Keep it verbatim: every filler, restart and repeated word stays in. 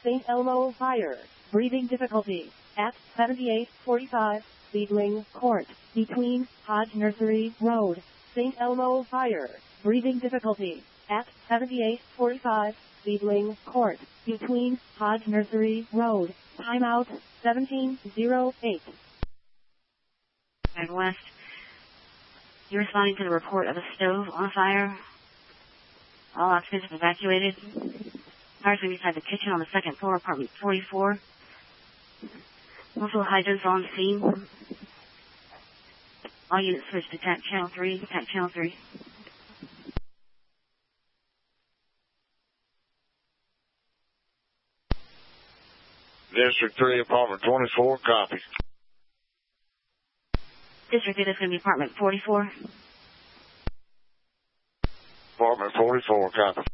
Saint Elmo Fire. Breathing difficulty. At seventy-eight forty-five, Seedling Court. Between Hodge Nursery Road. Saint Elmo Fire. Breathing difficulty. At seventy-eight forty-five, Seedling Court. Between Hodge Nursery Road. Timeout seventeen oh eight. And West, you're responding to the report of a stove on fire. All occupants evacuated. Fire's been inside the kitchen on the second floor, apartment forty-four. Multiple hydrants on scene. All units switch to T A C channel three. T A C channel three. District three, apartment twenty-four, copy. District three, that's going to be apartment forty-four. Apartment forty-four, copy.